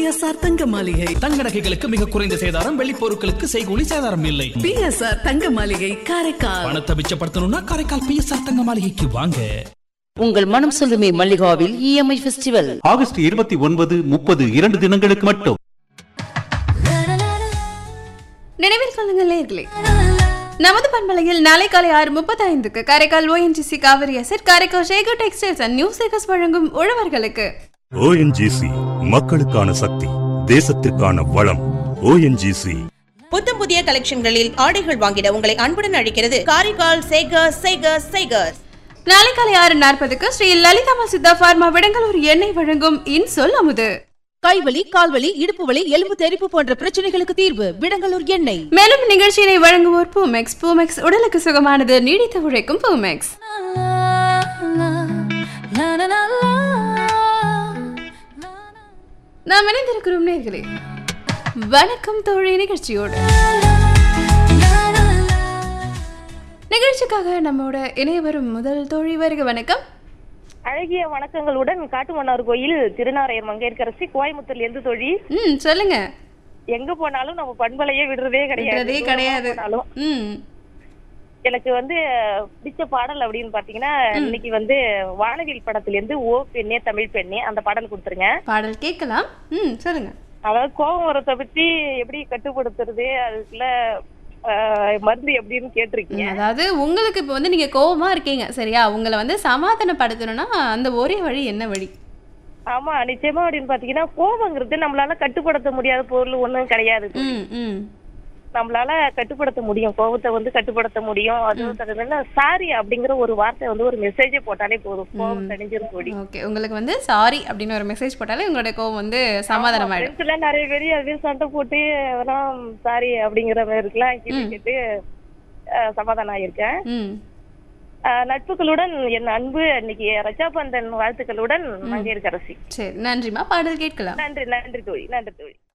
PSR தங்க மாளிகை தங்க நகைகளுக்கு மிக குறைந்த சேதாரம், வெள்ளி பொருட்களுக்கு செய்கூலி சேதாரம் இல்லை. பிஎஸ்ஆர் தங்க மாளிகை காரைக்கால். பணத்தை மிச்சப்படுத்தணும்னா காரைக்கால் பிஎஸ்ஆர் தங்க மாளிகைக்கு வாங்க. உங்கள் மனம் சொல்லுமே மல்லிகாவில் இஎம்ஐ ஃபெஸ்டிவல் ஆகஸ்ட் 29, 30 2 தினங்களுக்கு மட்டும். நினைவில் கொள்ளுங்கள் நேயர்களே, நமது பண்பலையில் நாளை காலை 6:35 Karaikal ONGC Kaveri asset, Karaikal Shekar textiles and new Sekar's வழங்கும் உழவர்களுக்கு. ONGC மக்களுக்கான சக்தி, தேசத்திற்கான வளம். ONGC புத்தம் புதிய கலெக்ஷன்களில் ஆடைகள் வாங்கிட உங்களை அன்புடன் அழைக்கிறது காரைக்கால் சேகர்ஸ். நாளை காலை 6:40 ஸ்ரீ லலிதாமல் சித்தா பார்மா விடங்கலூர் எண்ணெய் வழங்கும் இன்சொல் அமுது. கைவலி, கால்வலி, இடுப்பு வலி, எலும்பு தெறிப்பு போன்ற பிரச்சனைகளுக்கு தீர்வு விடங்கலூர் எண்ணெய். மேலும் நிகழ்ச்சியினை வழங்குவோர் பூமெக்ஸ் உடலுக்கு சுகமானது, நீடித்து உழைக்கும் பூமெக்ஸ். நாம் இணைந்திருக்கிறோம் நேயர்களே, வணக்கம் தோழி நிகழ்ச்சியோடு. நிகழ்ச்சிக்காக நம்மோட இணைய வரும் முதல் தோழி வருக. வணக்கம். அழகிய வணக்கங்களுடன் காட்டுமன்னார் கோயில் திருநாரையர் மங்கையர்க்கரசி, கோயம்புத்தூர்ல இருந்து தோழி. சொல்லுங்க. எங்க போனாலும் நம்ம பண்பலையே விடுறதே கிடையாது. எனக்கு பிடிச்ச பாடல் அப்படின்னு பாத்தீங்கன்னா, இன்னைக்கு வானவில் படத்துல இருந்து ஓ பெண்ணே தமிழ் பெண்ணே அந்த பாடல் கொடுத்துருங்க. பாடல் கேட்கலாம். சொல்லுங்க. அதாவது கோபம் வரத்தை பத்தி எப்படி கட்டுப்படுத்துறது, அதுக்குள்ள மருந்து எப்படின்னு கேட்டிருக்கீங்க. அதாவது உங்களுக்கு இப்ப நீங்க கோபமா இருக்கீங்க, சரியா? உங்களை சமாதானப்படுத்தணும்னா அந்த ஒரே வழி என்ன வழி? ஆமா, நிச்சயமா அப்படின்னு பாத்தீங்கன்னா, கோபங்கிறது நம்மளால கட்டுப்படுத்த முடியாத பொருள் ஒண்ணும் கிடையாது. நம்மளால கட்டுப்படுத்த முடியும், கோபத்தை கட்டுப்படுத்த முடியும். அது சாரி அப்படிங்கிற ஒரு வார்த்தை ஒரு மெசேஜே போட்டாலே போதும், கோபம் தணிஞ்சிரும் கூடி. ஓகே, உங்களுக்கு சாரி அப்படின்னு ஒரு மெசேஜ் போட்டாலே உங்களோட கோபம் சமாதானம் ஆயிடும். நிறைய பேர் அதே சண்டை போட்டு அதெல்லாம் சாரி அப்படிங்கிற மாதிரி இருக்கலாம் கேட்டு சமாதானம் ஆயிருக்கேன். நட்புகளுடன் என் அன்பு இன்னைக்கு ரஜாபந்தன் வாழ்த்துக்களுடன் மங்கையர்க்கரசி. சரி, நன்றிமா. பாடல் கேட்கலாம். நன்றி தோழி.